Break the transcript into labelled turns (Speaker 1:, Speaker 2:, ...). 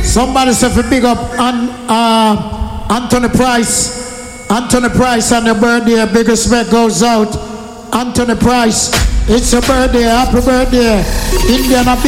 Speaker 1: Somebody say for big up Anthony Price. Anthony Price on your birthday. Big respect goes out. Anthony Price, it's your birthday. Happy birthday. Indiana